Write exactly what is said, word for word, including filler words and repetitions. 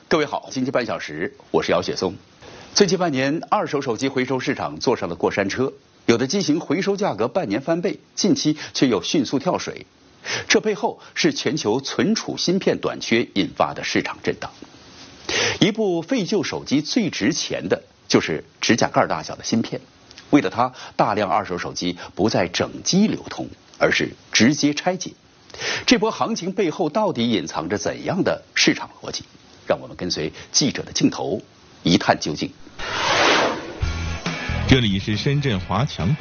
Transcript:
各位好，经济半小时，我是姚雪松。最近半年，二手手机回收市场坐上了过山车，有的机型回收价格半年翻倍，近期却又迅速跳水。这背后是全球存储芯片短缺引发的市场震荡。一部废旧手机最值钱的就是指甲盖大小的芯片，为了它，大量二手手机不再整机流通，而是直接拆解。这波行情背后到底隐藏着怎样的市场逻辑？让我们跟随记者的镜头一探究竟。 这里是深圳华强北。